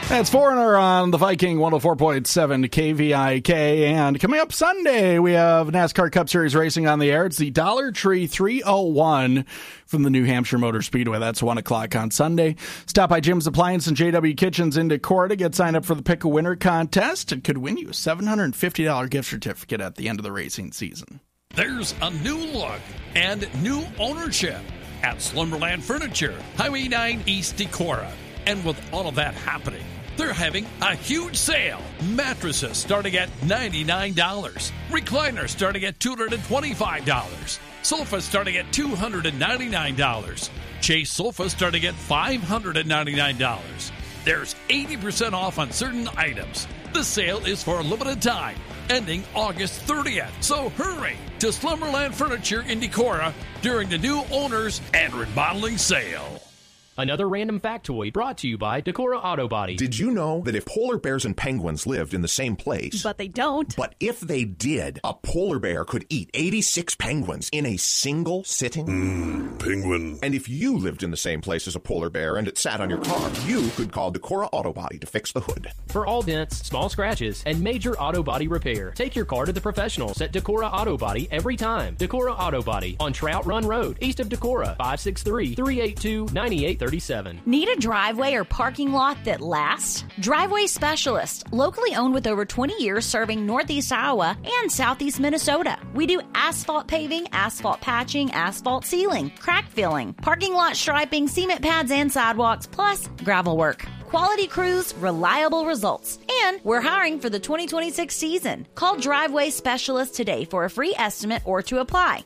That's Foreigner on the Viking 104.7 KVIK. And coming up Sunday, we have NASCAR Cup Series racing on the air. It's the Dollar Tree 301 from the New Hampshire Motor Speedway. That's 1 o'clock on Sunday. Stop by Jim's Appliance and JW Kitchens in Decorah to get signed up for the Pick a Winner contest. It could win you a $750 gift certificate at the end of the racing season. There's a new look and new ownership at Slumberland Furniture, Highway 9 East Decorah. And with all of that happening, they're having a huge sale. Mattresses starting at $99. Recliners starting at $225. Sofas starting at $299. Chase sofas starting at $599. There's 80% off on certain items. The sale is for a limited time, ending August 30th. So hurry to Slumberland Furniture in Decorah during the new owners and remodeling sale. Another random factoid brought to you by Decorah Auto Body. Did you know that if polar bears and penguins lived in the same place... But they don't. But if they did, a polar bear could eat 86 penguins in a single sitting? Penguin. And if you lived in the same place as a polar bear and it sat on your car, you could call Decorah Auto Body to fix the hood. For all dents, small scratches, and major auto body repair, take your car to the professionals at Decorah Auto Body every time. Decorah Auto Body on Trout Run Road, east of Decorah, 563-382-9830. Need a driveway or parking lot that lasts? Driveway Specialist, locally owned with over 20 years serving Northeast Iowa and Southeast Minnesota. We do asphalt paving, asphalt patching, asphalt sealing, crack filling, parking lot striping, cement pads and sidewalks, plus gravel work. Quality crews, reliable results. And we're hiring for the 2026 season. Call Driveway Specialist today for a free estimate or to apply.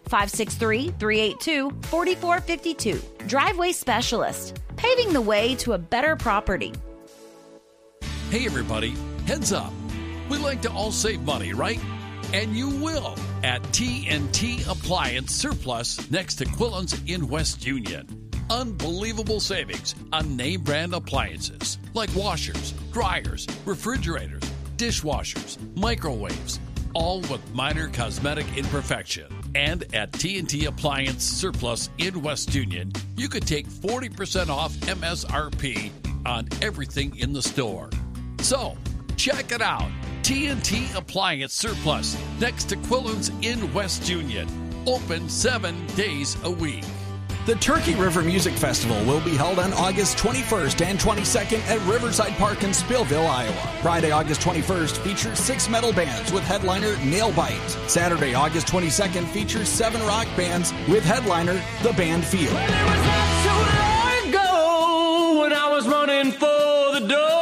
563-382-4452. Driveway Specialist, paving the way to a better property. Hey everybody, heads up. We like to all save money, right? And you will at TNT Appliance Surplus next to Quillen's in West Union. Unbelievable savings on name brand appliances like washers, dryers, refrigerators, dishwashers, microwaves, all with minor cosmetic imperfection. And at TNT Appliance Surplus in West Union, you could take 40% off MSRP on everything in the store. So, check it out. TNT Appliance Surplus next to Quillen's in West Union. Open 7 days a week. The Turkey River Music Festival will be held on August 21st and 22nd at Riverside Park in Spillville, Iowa. Friday, August 21st features 6 metal bands with headliner Nailbite. Saturday, August 22nd features 7 rock bands with headliner The Band Field. Well, it was not so long ago when I was running for the door.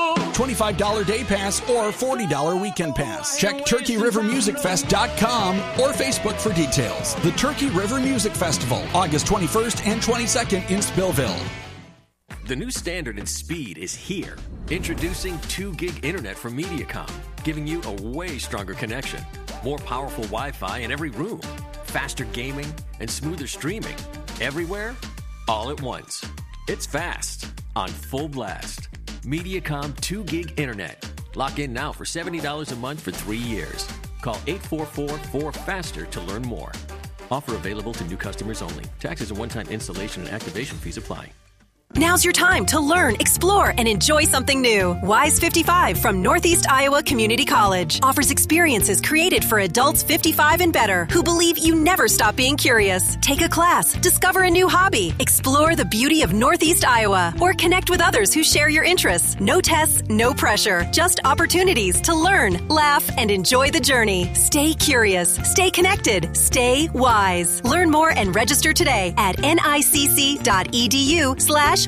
$25 day pass or $40 weekend pass. Check TurkeyRiverMusicFest.com or Facebook for details. The Turkey River Music Festival, August 21st and 22nd in Spillville. The new standard in speed is here. Introducing 2 gig internet from Mediacom, giving you a way stronger connection, more powerful Wi-Fi in every room, faster gaming, and smoother streaming. Everywhere, all at once. It's fast, on full blast. Mediacom 2 gig internet. Lock in now for $70 a month for 3 years. Call 844-4FASTER to learn more. Offer available to new customers only. Taxes and one-time installation and activation fees apply. Now's your time to learn, explore, and enjoy something new. Wise 55 from Northeast Iowa Community College offers experiences created for adults 55 and better who believe you never stop being curious. Take a class, discover a new hobby, explore the beauty of Northeast Iowa, or connect with others who share your interests. No tests, no pressure, just opportunities to learn, laugh, and enjoy the journey. Stay curious, stay connected, stay wise. Learn more and register today at nicc.edu/wise.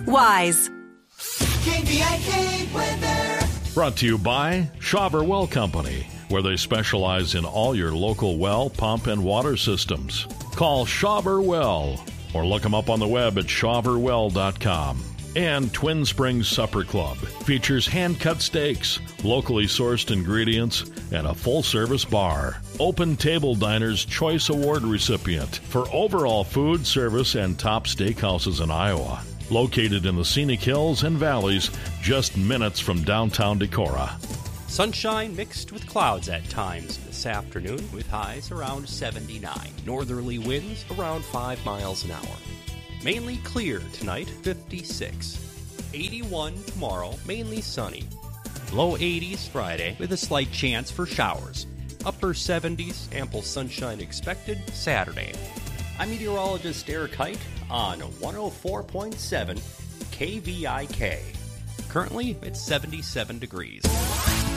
KVIK weather. Brought to you by Shawver Well Company, where they specialize in all your local well, pump, and water systems. Call Shawver Well or look them up on the web at shawverwell.com. And Twin Springs Supper Club features hand-cut steaks, locally sourced ingredients, and a full-service bar. Open Table Diner's Choice Award recipient for overall food, service, and top steakhouses in Iowa. Located in the scenic hills and valleys, just minutes from downtown Decorah. Sunshine mixed with clouds at times this afternoon, with highs around 79. Northerly winds around 5 miles an hour. Mainly clear tonight, 56. 81 tomorrow, mainly sunny. Low 80s Friday with a slight chance for showers. Upper 70s, ample sunshine expected Saturday. I'm meteorologist Eric Height on 104.7 KVIK. Currently, it's 77 degrees.